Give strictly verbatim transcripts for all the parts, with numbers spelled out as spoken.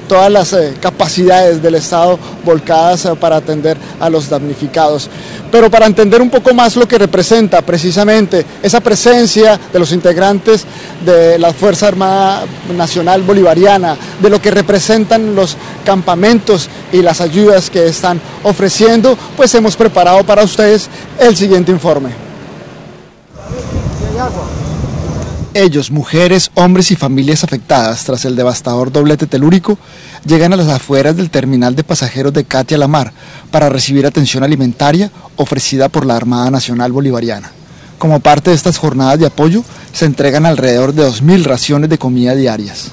todas las eh, capacidades del Estado volcadas eh, para atender a los damnificados. Pero para entender un poco más lo que representa precisamente esa presencia de los integrantes de la Fuerza Armada Nacional Bolivariana, de lo que representan los campamentos y las ayudas que están ofreciendo, pues hemos preparado para ustedes el siguiente informe. Ellos, mujeres, hombres y familias afectadas tras el devastador doblete telúrico, llegan a las afueras del terminal de pasajeros de Catia La Mar para recibir atención alimentaria ofrecida por la Armada Nacional Bolivariana. Como parte de estas jornadas de apoyo, se entregan alrededor de dos mil raciones de comida diarias.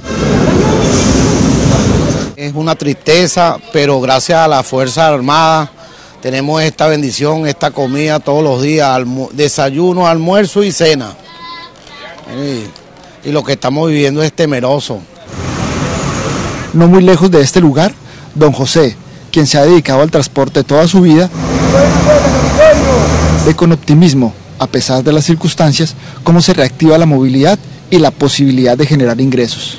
Es una tristeza, pero gracias a la Fuerza Armada tenemos esta bendición, esta comida todos los días, almu- desayuno, almuerzo y cena. Y, y lo que estamos viviendo es temeroso. No muy lejos de este lugar, don José, quien se ha dedicado al transporte toda su vida, ve con optimismo, a pesar de las circunstancias, cómo se reactiva la movilidad y la posibilidad de generar ingresos.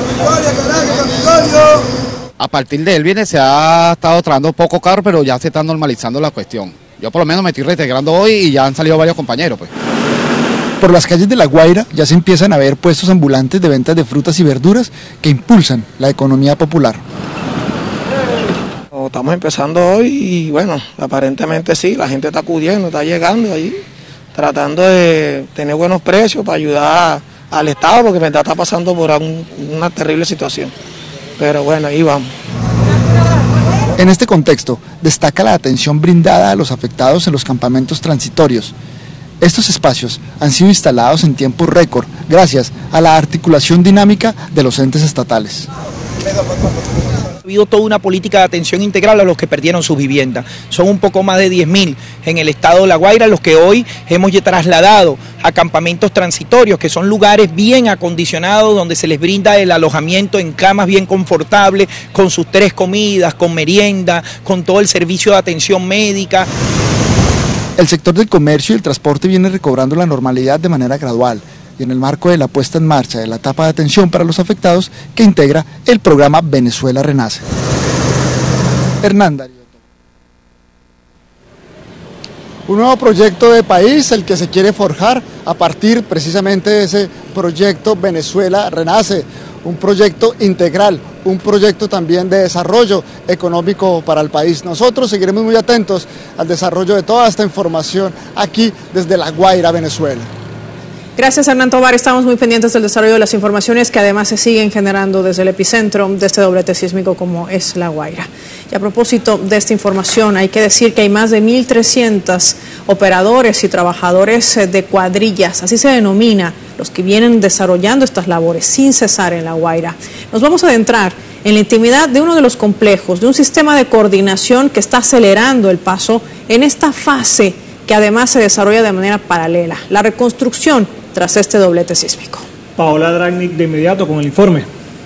A partir de él viene, se ha estado trayendo poco carro, pero ya se está normalizando la cuestión. Yo por lo menos me estoy reintegrando hoy y ya han salido varios compañeros, pues. Por las calles de La Guaira ya se empiezan a ver puestos ambulantes de ventas de frutas y verduras que impulsan la economía popular. Estamos empezando hoy y bueno, aparentemente sí, la gente está acudiendo, está llegando ahí, tratando de tener buenos precios para ayudar al Estado, porque verdad está pasando por un, una terrible situación. Pero bueno, ahí vamos. En este contexto, destaca la atención brindada a los afectados en los campamentos transitorios. Estos espacios han sido instalados en tiempo récord gracias a la articulación dinámica de los entes estatales. Ha habido toda una política de atención integral a los que perdieron sus viviendas. Son un poco más de diez mil en el estado de La Guaira los que hoy hemos trasladado a campamentos transitorios, que son lugares bien acondicionados donde se les brinda el alojamiento en camas bien confortables, con sus tres comidas, con merienda, con todo el servicio de atención médica. El sector del comercio y el transporte viene recobrando la normalidad de manera gradual y en el marco de la puesta en marcha de la etapa de atención para los afectados que integra el programa Venezuela Renace. Hernán. Un nuevo proyecto de país, el que se quiere forjar a partir precisamente de ese proyecto Venezuela Renace, un proyecto integral, un proyecto también de desarrollo económico para el país. Nosotros seguiremos muy atentos al desarrollo de toda esta información aquí desde La Guaira, Venezuela. Gracias, Hernán Tovar. Estamos muy pendientes del desarrollo de las informaciones que además se siguen generando desde el epicentro de este doblete sísmico como es La Guaira. Y a propósito de esta información, hay que decir que hay más de mil trescientos operadores y trabajadores de cuadrillas, así se denomina, los que vienen desarrollando estas labores sin cesar en La Guaira. Nos vamos a adentrar en la intimidad de uno de los complejos, de un sistema de coordinación que está acelerando el paso en esta fase que además se desarrolla de manera paralela, la reconstrucción tras este doblete sísmico. Paola Dragnik de inmediato con el informe.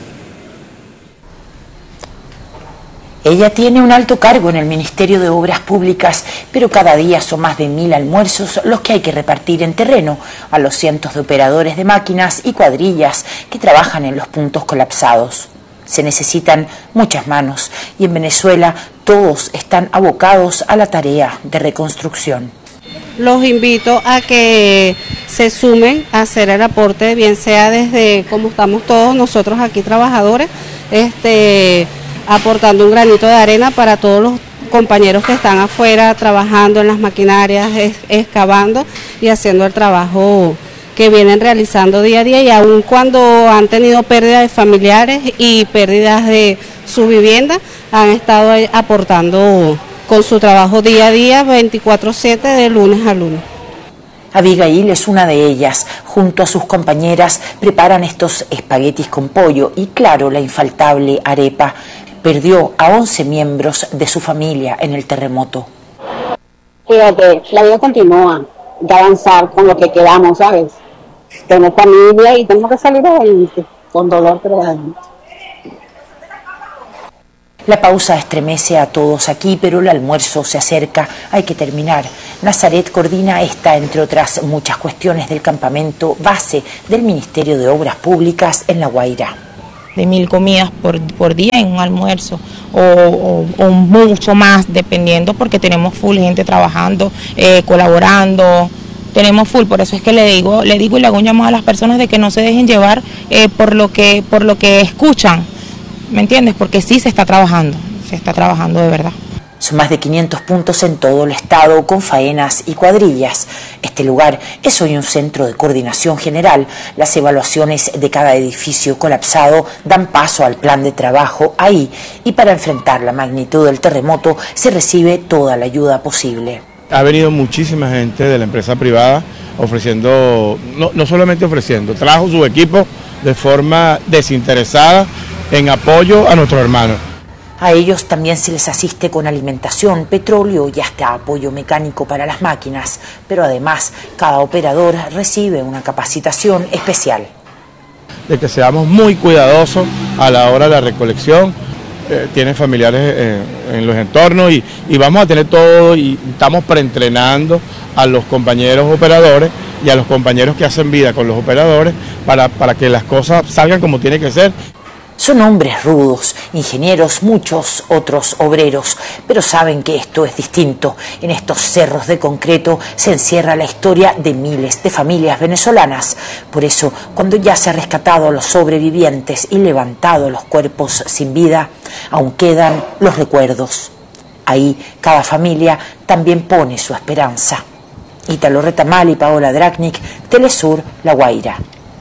Ella tiene un alto cargo en el Ministerio de Obras Públicas, pero cada día son más de mil almuerzos los que hay que repartir en terreno a los cientos de operadores de máquinas y cuadrillas que trabajan en los puntos colapsados. Se necesitan muchas manos y en Venezuela todos están abocados a la tarea de reconstrucción. Los invito a que se sumen a hacer el aporte, bien sea desde como estamos todos nosotros aquí trabajadores, este, aportando un granito de arena para todos los compañeros que están afuera trabajando en las maquinarias, es, excavando y haciendo el trabajo que vienen realizando día a día, y aun cuando han tenido pérdidas de familiares y pérdidas de su vivienda, han estado aportando con su trabajo día a día, veinticuatro siete, de lunes a lunes. Abigail es una de ellas. Junto a sus compañeras preparan estos espaguetis con pollo y, claro, la infaltable arepa. Perdió a once miembros de su familia en el terremoto. Fíjate, la vida continúa, de avanzar con lo que quedamos, ¿sabes? Tengo familia y tengo que salir adelante, con dolor, pero adelante. La pausa estremece a todos aquí, pero el almuerzo se acerca, hay que terminar. Nazaret coordina esta, entre otras muchas cuestiones, del campamento base del Ministerio de Obras Públicas en La Guaira. de mil comidas por, por día en un almuerzo o, o, o mucho más, dependiendo, porque tenemos full gente trabajando, eh, colaborando, tenemos full. Por eso es que le digo, le digo y le hago un llamado a las personas de que no se dejen llevar eh, por lo que, por lo que escuchan, ¿me entiendes? Porque sí se está trabajando, se está trabajando de verdad. Son más de quinientos puntos en todo el estado, con faenas y cuadrillas. Este lugar es hoy un centro de coordinación general. Las evaluaciones de cada edificio colapsado dan paso al plan de trabajo ahí, y para enfrentar la magnitud del terremoto se recibe toda la ayuda posible. Ha venido muchísima gente de la empresa privada ofreciendo, no, no solamente ofreciendo, trajo su equipo de forma desinteresada en apoyo a nuestros hermanos. A ellos también se les asiste con alimentación, petróleo y hasta apoyo mecánico para las máquinas, pero además cada operador recibe una capacitación especial. De que seamos muy cuidadosos a la hora de la recolección, eh, tienen familiares eh, en los entornos y, y vamos a tener todo, y estamos preentrenando a los compañeros operadores y a los compañeros que hacen vida con los operadores para, para que las cosas salgan como tiene que ser. Son hombres rudos, ingenieros, muchos otros obreros, pero saben que esto es distinto. En estos cerros de concreto se encierra la historia de miles de familias venezolanas. Por eso, cuando ya se ha rescatado a los sobrevivientes y levantado los cuerpos sin vida, aún quedan los recuerdos. Ahí cada familia también pone su esperanza. Ítalo Retamal y Paola Dragnik, Telesur, La Guaira.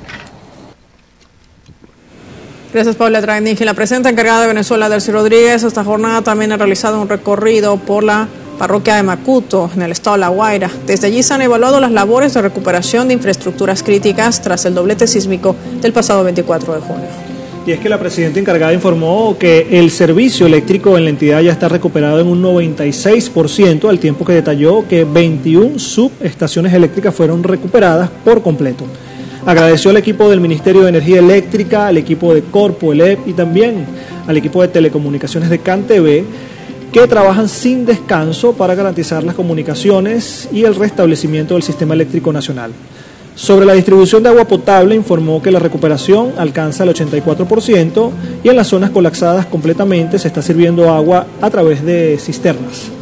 Gracias, Paula Dragnik. La presidenta encargada de Venezuela, Delcy Rodríguez, esta jornada también ha realizado un recorrido por la parroquia de Macuto, en el estado de La Guaira. Desde allí se han evaluado las labores de recuperación de infraestructuras críticas tras el doblete sísmico del pasado veinticuatro de junio. Y es que la presidenta encargada informó que el servicio eléctrico en la entidad ya está recuperado en un noventa y seis por ciento, al tiempo que detalló que veintiuna subestaciones eléctricas fueron recuperadas por completo. Agradeció al equipo del Ministerio de Energía Eléctrica, al equipo de Corpo, el E P y también al equipo de telecomunicaciones de CanTV, que trabajan sin descanso para garantizar las comunicaciones y el restablecimiento del sistema eléctrico nacional. Sobre la distribución de agua potable, informó que la recuperación alcanza el ochenta y cuatro por ciento y en las zonas colapsadas completamente se está sirviendo agua a través de cisternas.